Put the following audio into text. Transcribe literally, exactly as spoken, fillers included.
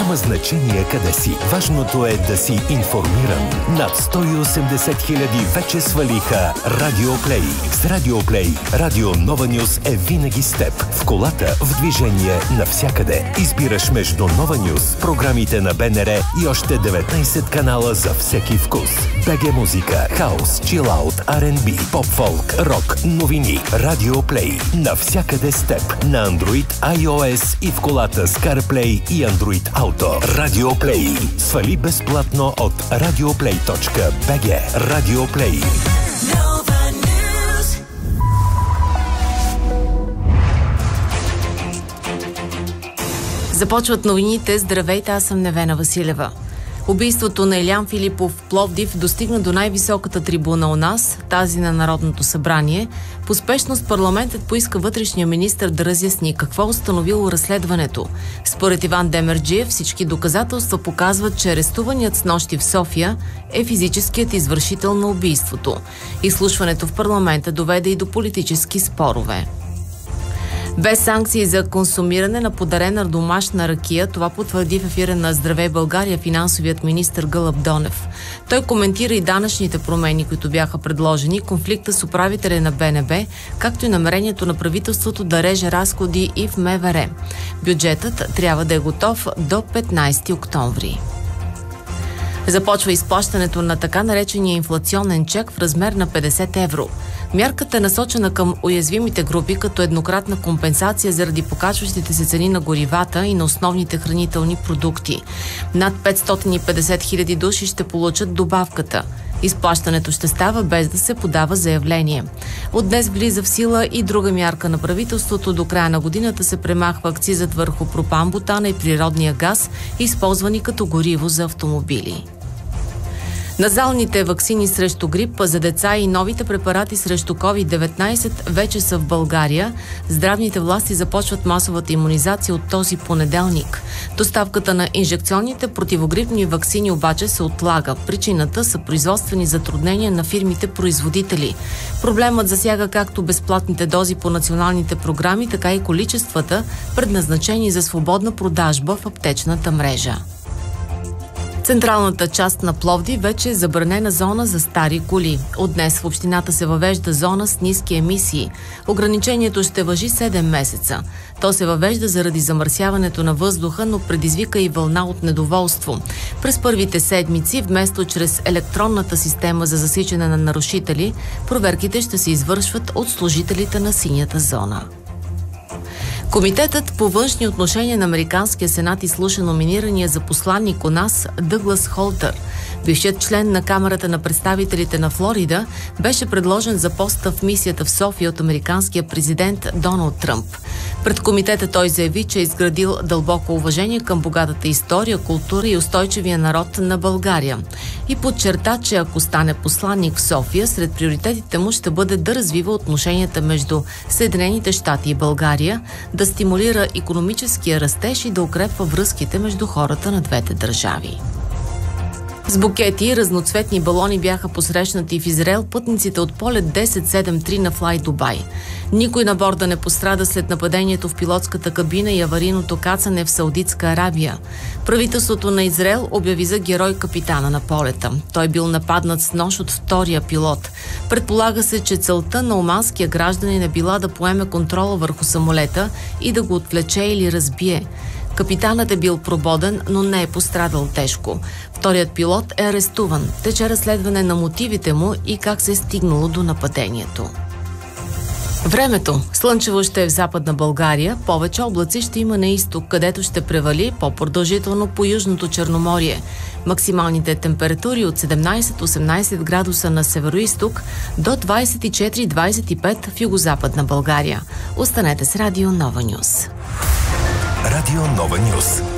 Няма значение къде си. Важното е да си информиран. Над сто и осемдесет хиляди вече свалиха Радио Плей. С Радио Плей, Радио Нова Нюс е винаги с теб. В колата, в движение, навсякъде. Избираш между Нова Нюс, програмите на БНР и още деветнайсет канала за всеки вкус. БГ музика, хаус, чилаут, Ар енд Би, поп-фолк, рок, новини. Радио Плей. Навсякъде с теб. На Android, iOS и в колата с CarPlay и Android Auto. Радио Плей. Свали безплатно от радиоплей точка би джи. Радио Плей. Започват новините. Здравейте, аз съм Невена Василева. Убийството на Илян Филипов в Пловдив достигна до най-високата трибуна у нас, тази на Народното събрание. По спешност парламентът поиска вътрешния министър да разясни какво установило разследването. Според Иван Демерджиев всички доказателства показват, че арестуваният снощи в София е физическият извършител на убийството. Изслушването в парламента доведе и до политически спорове. Без санкции за консумиране на подарена домашна ракия, това потвърди в ефира на Здравей България финансовият министър Гълъб Донев. Той коментира и данъчните промени, които бяха предложени, конфликта с управителя на Б Н Б, както и намерението на правителството да реже разходи и в М В Р. Бюджетът трябва да е готов до петнайсети октомври. Започва изплащането на така наречения инфлационен чек в размер на петдесет евро. Мярката е насочена към уязвимите групи като еднократна компенсация заради покачващите се цени на горивата и на основните хранителни продукти. Над петстотин и петдесет хиляди души ще получат добавката. Изплащането ще става без да се подава заявление. От днес влиза в сила и друга мярка на правителството. До края на годината се премахва акцизът върху пропан, бутана и природния газ, използвани като гориво за автомобили. Назалните ваксини срещу грип за деца и новите препарати срещу ковид деветнайсет вече са в България. Здравните власти започват масовата имунизация от този понеделник. Доставката на инжекционните противогрипни ваксини обаче се отлага. Причината са производствени затруднения на фирмите-производители. Проблемът засяга както безплатните дози по националните програми, така и количествата, предназначени за свободна продажба в аптечната мрежа. Централната част на Пловдив вече е забранена зона за стари коли. От днес в общината се въвежда зона с ниски емисии. Ограничението ще важи седем месеца. То се въвежда заради замърсяването на въздуха, но предизвика и вълна от недоволство. През първите седмици, вместо чрез електронната система за засичане на нарушители, проверките ще се извършват от служителите на синята зона. Комитетът по външни отношения на Американския сенат изслуша номинирания за посланник у нас Дъглас Холтър. Бившият член на Камарата на представителите на Флорида беше предложен за поста в мисията в София от американския президент Доналд Тръмп. Пред комитета той заяви, че е изградил дълбоко уважение към богатата история, култура и устойчивия народ на България. И подчерта, че ако стане посланник в София, сред приоритетите му ще бъде да развива отношенията между Съединените щати и България, да стимулира икономическия растеж и да укрепва връзките между хората на двете държави. С букети и разноцветни балони бяха посрещнати в Израел пътниците от полет десет седем три на Fly Dubai. Никой на борда не пострада след нападението в пилотската кабина и аварийното кацане в Саудитска Арабия. Правителството на Израел обяви за герой капитана на полета. Той бил нападнат с нож от втория пилот. Предполага се, че целта на оманския гражданин е била да поеме контрола върху самолета и да го отвлече или разбие. Капитанът е бил прободен, но не е пострадал тежко. Вторият пилот е арестуван. Тече разследване на мотивите му и как се е стигнало до нападението. Времето. Слънчево ще е в Западна България, повече облаци ще има на изток, където ще превали по-продължително по Южното Черноморие. Максималните температури от седемнайсет до осемнайсет градуса на североизток до двайсет и четири до двайсет и пет в Югозападна България. Останете с Радио Нова Нюс. Радио Нова Нюс.